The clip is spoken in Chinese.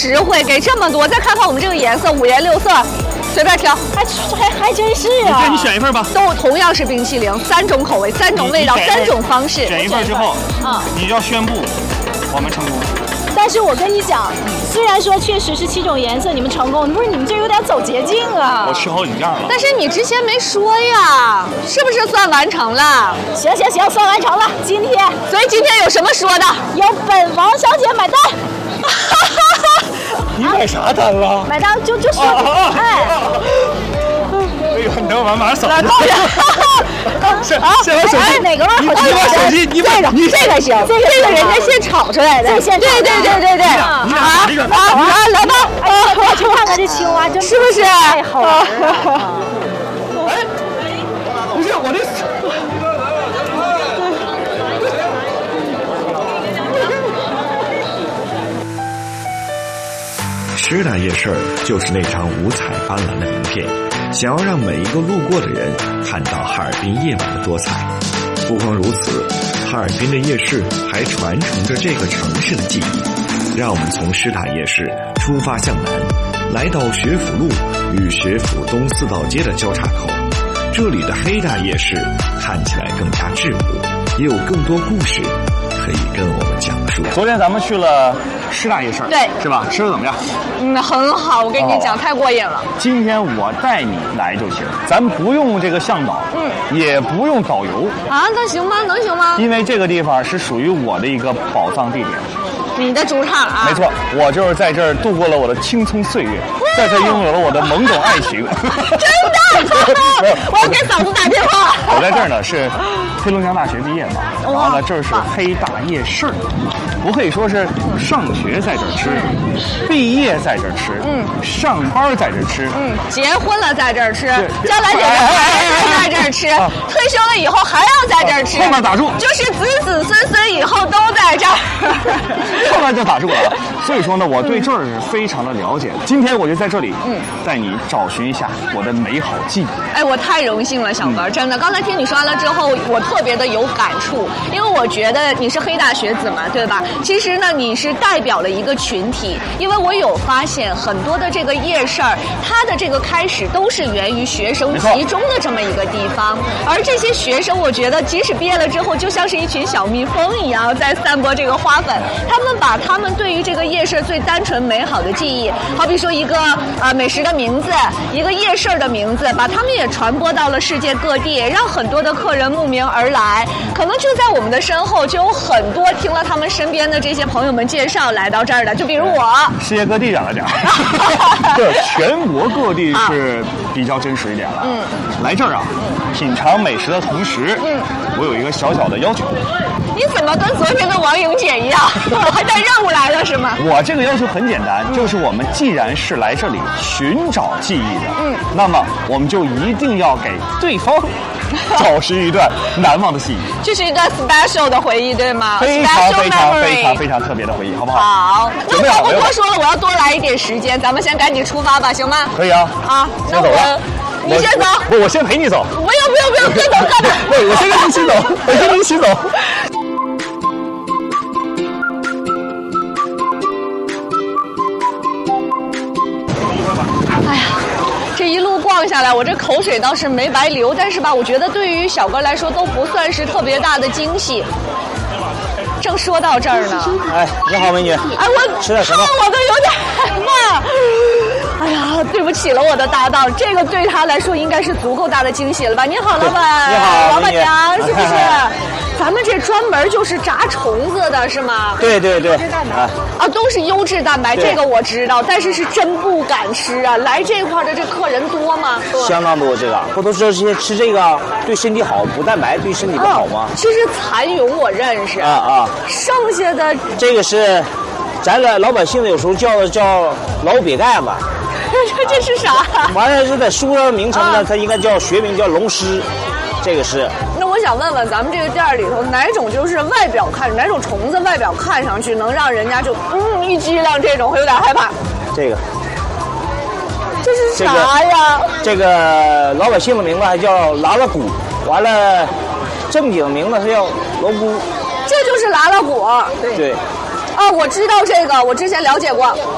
实惠，给这么多。再看看我们这个颜色，五颜六色，随便挑。 还真是啊！ 你选一份吧。 都同样是冰淇淋，3种口味，3种味道，3种方式。 选一份之后，你就要宣布我们成功。 但是我跟你讲，虽然说确实是7种颜色，你们成功，不是你们这有点走捷径啊！ 我吃好几样了。 但是你之前没说呀，是不是算完成了？ 行，算完成了。今天， 所以今天有什么说的？ 由本王小姐买单。 你买啥单了？ 买单就说， 哎呦，你等我马上扫。先把手机哪个味？ 你把手机，你这个行，这个人家现炒出来的。对， 这个来吧。 我去看看这青蛙，真是不是太好玩了？ 哎，不是我这。 师大夜市就是那张五彩斑斓的名片，想要让每一个路过的人看到哈尔滨夜晚的多彩。不光如此，哈尔滨的夜市还传承着这个城市的记忆。让我们从师大夜市出发向南，来到学府路与学府东4道街的交叉口。这里的黑大夜市看起来更加质朴，也有更多故事可以跟我们讲述。 昨天咱们去了师大夜市， 对， 是吧？吃的怎么样？ 很好，我跟你讲，太过瘾了。 今天我带你来就行，咱不用这个向导，也不用导游啊，那行吗？能行吗？ 因为这个地方是属于我的一个宝藏地点。 你的主场啊？ 没错，我就是在这儿度过了我的青葱岁月，在这拥有了我的懵懂爱情。 真的？我要给嫂子打电话。 我在这儿呢是黑龙江大学毕业嘛，然后呢这是黑大夜市，不可以说是上学在这儿吃，毕业在这儿吃，上班在这儿吃， 结婚了在这儿吃，将来在这儿吃，退休了以后还要在这儿吃。 后面打住， 就是子子孙孙以后都在这儿。 后面就打住了。所以说呢，我对这儿是非常的了解。今天我就在这里，带你找寻一下我的美好记忆。 哎，我太荣幸了，小哥，真的。刚才听你说完了之后，我特别的有感触，因为我觉得你是黑大学子嘛，对吧？其实呢，你是代表了一个群体，因为我有发现很多的这个夜市儿，它的这个开始都是源于学生集中的这么一个地方，而这些学生，我觉得即使毕业了之后，就像是一群小蜜蜂一样，在散播这个花粉。他们把他们对于这个夜市最单纯美好的记忆，好比说一个美食的名字，一个夜市的名字，把他们也传播到了世界各地，让很多的客人慕名而来。可能就在我们的身后，就有很多听了他们身边的这些朋友们介绍来到这儿的，就比如我。 世界各地讲了讲，这全国各地是比较真实一点了。来这儿啊，品尝美食的同时，我有一个小小的要求。 你怎么跟昨天的王莹姐一样，还带任务来了是吗？ 我这个要求很简单，就是我们既然是来这里寻找记忆的，那么我们就一定要给对方找寻一段难忘的记忆。 这是一段 special 的回忆，对吗？ 非常特别的回忆，好不好？ 好，那我不多说了，我要多来一点时间，咱们先赶紧出发吧，行吗？ 可以啊。 那你先走。 不，我先陪你走。 不用，先走干嘛？ 不，我先跟你一起走，我先跟你一起走。 哎呀，这一路逛下来，我这口水倒是没白流，但是吧，我觉得对于小哥来说都不算是特别大的惊喜。正说到这儿呢， 哎，你好，美女。 哎，我吃点什么？ 我都有点慢。哎呀，对不起了，我的搭档，这个对他来说应该是足够大的惊喜了吧？你好，老板。 你好， 老板娘，是不是？咱们这专门就是炸虫子的是吗？ 对。 都是优质蛋白，这个我知道，但是真不敢吃啊！来这块的这客人多吗？ 相当多，这个不都知道吃这个对身体好，补蛋白对身体不好吗？ 其实蚕蛹我认识剩下的这个是咱老百姓的有时候叫老瘪盖子。 这是啥？ 完了是在书上名称呢，它应该叫学名叫龙虱，这个是。 那我想问问，咱们这个店里头哪种就是外表看哪种虫子外表看上去能让人家就一激灵，这种会有点害怕？ 这个。 这是啥呀？ 这个老百姓的名字还叫拉拉鼓，完了正经名字它叫罗菇。 这就是拉拉鼓。对。我知道这个，我之前了解过。